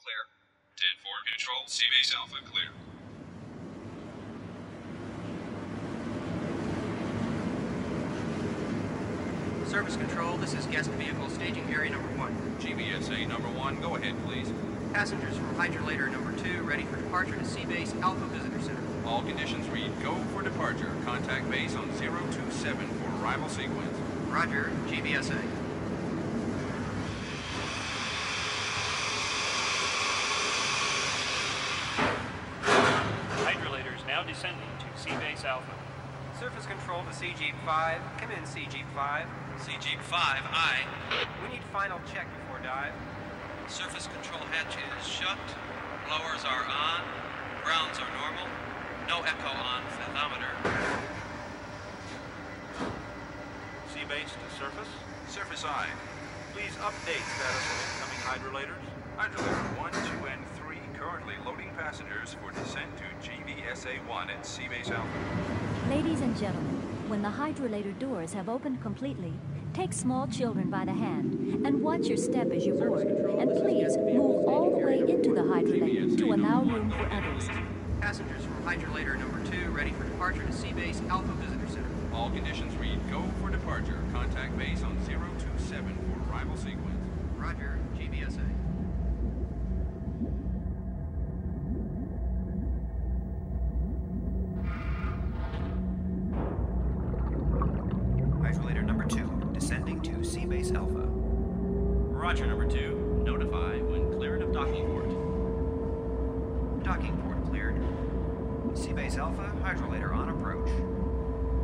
clear. 10-4 control, Seabase Alpha clear. Service control, this is guest vehicle staging area number 1. GBSA number 1, go ahead, please. Passengers from hydrolator number 2 ready for departure to Seabase Alpha Visitor Center. All conditions read go for departure. Contact base on 027 for arrival sequence. Roger, GBSA. Hydrolators now descending to Seabase Alpha. Surface control to CG5. Come in, CG5. CG5, aye. We need final check before dive. Surface control hatch is shut. Blowers are on. Grounds are normal. No echo on fathometer. Seabase to surface. Surface I. Please update status of incoming hydrolators. Hydrolator 1, 2, and 3 currently loading passengers for descent to GBSA 1 at Seabase Alpha. Ladies and gentlemen, when the hydrolator doors have opened completely, take small children by the hand and watch your step as you board. And please move all the way into the hydrolator to allow room for others. Passengers from hydrolator number 2 ready for departure to Seabase Alpha Visitor Center. All conditions read go for departure. Contact base on 027 for arrival sequence. Roger, GBSA. Hydrolator number 2 descending to Seabase Alpha. Roger, number 2. Notify when cleared of docking port. Docking port cleared. Seabase Alpha, hydrolator on approach.